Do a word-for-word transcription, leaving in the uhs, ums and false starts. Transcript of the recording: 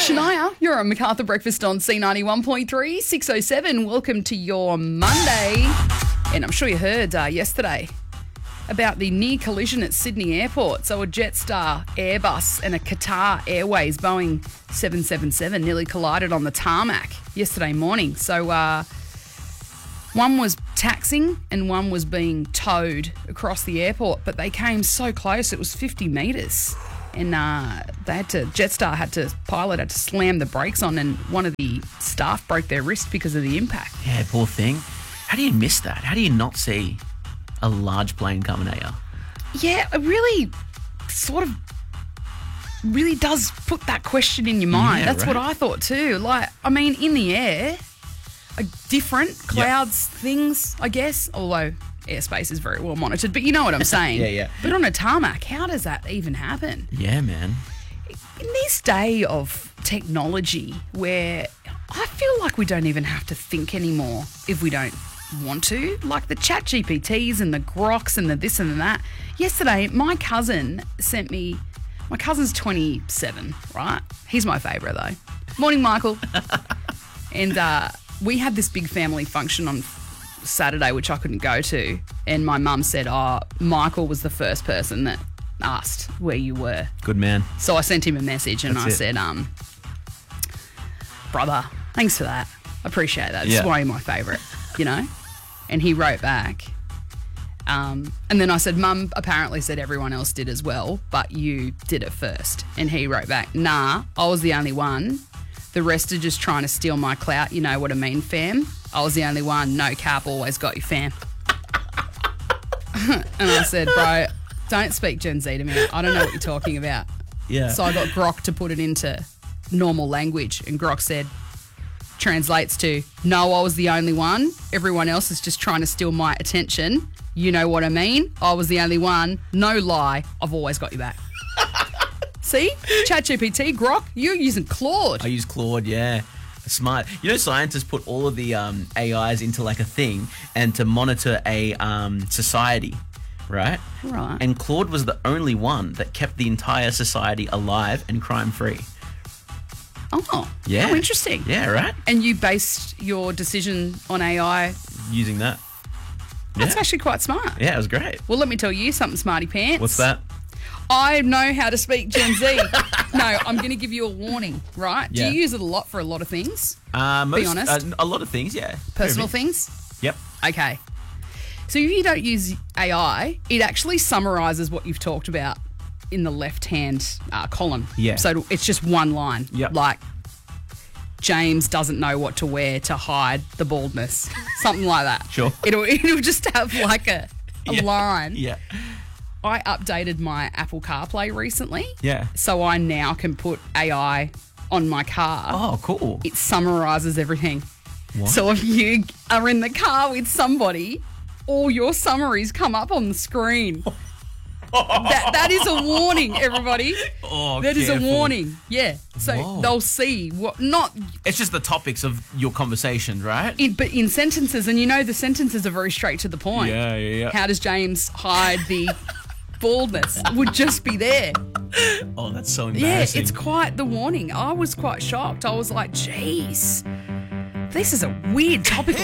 Shania, you're on MacArthur Breakfast on C ninety-one point three, six oh seven. Welcome to your Monday. And I'm sure you heard uh, yesterday about the near collision at Sydney Airport. So a Jetstar Airbus and a Qatar Airways Boeing seven seven seven nearly collided on the tarmac yesterday morning. So uh, one was taxiing and one was being towed across the airport, but they came so close, it was fifty metres. And uh, they had to, Jetstar had to, pilot had to slam the brakes on, and one of the staff broke their wrist because of the impact. Yeah, poor thing. How do you miss that? How do you not see a large plane coming at you? Yeah, it really sort of really does put that question in your mind. Yeah, That's right. what I thought too. Like, I mean, in the air, a different clouds, things, I guess, although airspace is very well monitored, but you know what I'm saying. Yeah, yeah. But on a tarmac, how does that even happen? Yeah, man. In this day of technology where I feel like we don't even have to think anymore if we don't want to, like the chat G P Ts and the Groks and the this and the that. Yesterday, my cousin sent me, my cousin's twenty-seven, right? He's my favourite though. Morning, Michael. And uh, we had this big family function on Saturday, which I couldn't go to. And my mum said, oh, Michael was the first person that asked where you were. Good man. So I sent him a message and That's I it. said, um, brother, thanks for that. I appreciate that. It's Yeah. why you're my favourite, you know? And he wrote back. Um, and then I said, Mum apparently said everyone else did as well, but you did it first. And he wrote back, nah, I was the only one. The rest are just trying to steal my clout. You know what I mean, fam? I was the only one. No cap, always got you, fam. And I said, bro, don't speak Gen Z to me. I don't know what you're talking about. Yeah. So I got Grok to put it into normal language, and Grok said, translates to, no, I was the only one. Everyone else is just trying to steal my attention. You know what I mean? I was the only one. No lie. I've always got you back. See? ChatGPT, Grok, you're using Claude. I use Claude, yeah. Smart. You know, scientists put all of the um, A Is into like a thing and to monitor a um, society, right? Right. And Claude was the only one that kept the entire society alive and crime-free. Oh, Yeah. how interesting. Yeah, right? And you based your decision on A I. Using that. That's Yeah. actually quite smart. Yeah, it was great. Well, let me tell you something, smarty pants. What's that? I know how to speak Gen Z. No, I'm going to give you a warning, right? Yeah. Do you use it a lot for a lot of things? Uh, most, honest. Uh, a lot of things, yeah. Personal Very big. things? Yep. Okay. So if you don't use A I, it actually summarises what you've talked about in the left-hand uh, column. Yeah. So it's just one line. Yep. Like, James doesn't know what to wear to hide the baldness. Something like that. Sure. It'll, it'll just have like a, a Yeah. line. Yeah. I updated my Apple CarPlay recently. Yeah. So I now can put A I on my car. Oh, cool. It summarises everything. What? So if you are in the car with somebody, all your summaries come up on the screen. that that is a warning, everybody. Oh, That is a careful. warning. Yeah. So Whoa. they'll see what not It's just the topics of your conversation, right? in, but in sentences, and you know the sentences are very straight to the point. Yeah, yeah, yeah. How does James hide the baldness? Would just be there. Oh, that's so Yeah, embarrassing. it's quite the warning. I was quite shocked. I was like, geez, this is a weird topical